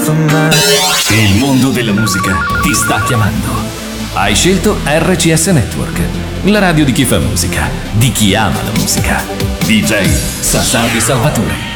Il mondo della musica ti sta chiamando. Hai scelto RCS Network, la radio di chi fa musica, di chi ama la musica. DJ Sasà Di Salvatore.